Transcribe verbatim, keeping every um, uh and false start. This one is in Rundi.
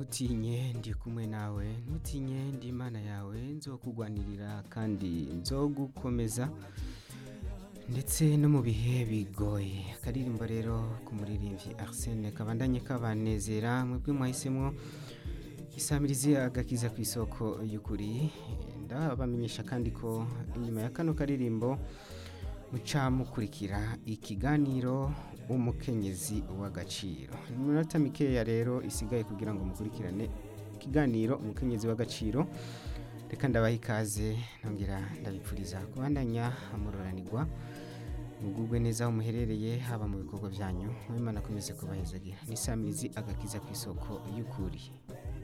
ntutinye ndi kumwe nawe, ntutinye ndi Imana yawe, nzokugwanirira kandi nzogukomeza ndetse no mu bihe bigoye. Akaririmbo rero k'umuririmbyi Arsene kabandanye kabanezera mwebwe mwahisemwo isamirizi agakiza ku isoko y'ukuri. Ndabamenyesha kandi ko inyuma ya kano karirimbo muca mukurikira ikiganiro umukenyezi w'agaciro. Iminota mikeya rero isigaye kugira ngo mukurikirane ikiganiro umukenyezi w'agaciro. Reka ndabaha ikaze nongera ndabipfuriza kubandanya amuroranirwa mugubwe neza aho muherereye haba mu bikorwa byanyu. Imana akomeze kubahezagira. Ni isamirizi agakiza ku isoko y'ukuri.